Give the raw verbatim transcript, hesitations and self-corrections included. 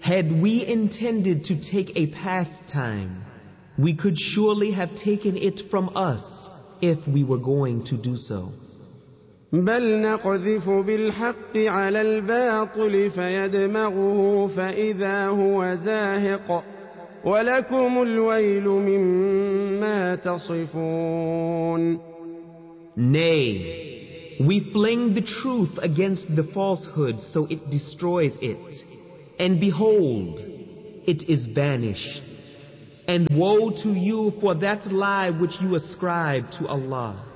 Had we intended to take a pastime, we could surely have taken it from us if we were going to do so. بل نقذف بالحق على الباطل فيدمغه فإذا هو زاهق ولكم الويل مما تصفون. Nay, we fling the truth against the falsehood so it destroys it. And behold, it is banished. And woe to you for that lie which you ascribe to Allah.